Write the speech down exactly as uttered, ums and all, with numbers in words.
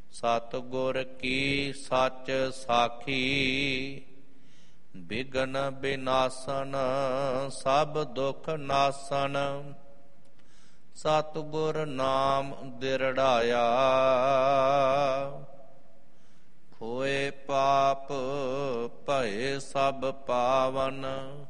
ਸਤਿਗੁਰ ਕੀ ਸੱਚ ਸਾਖੀ, ਬਿਘਨ ਬਿਨਾਸਨ ਸਭ ਦੁਖ ਨਾਸਨ। ਸਤਿਗੁਰ ਨਾਮ ਦਿਰੜਾਇਆ, ਹੋਏ ਪਾਪ ਭਏ ਸਭ ਪਾਵਨ।